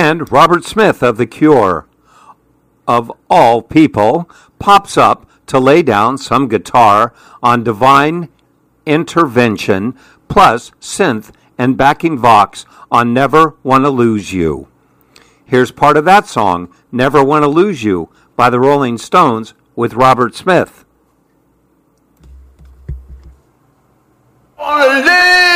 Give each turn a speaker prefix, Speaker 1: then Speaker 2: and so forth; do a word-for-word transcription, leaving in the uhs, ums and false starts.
Speaker 1: And Robert Smith of The Cure, of all people, pops up to lay down some guitar on Divine Intervention, plus synth and backing vox on Never Wanna Lose You. Here's part of that song, Never Wanna Lose You, by the Rolling Stones with Robert Smith.
Speaker 2: All day.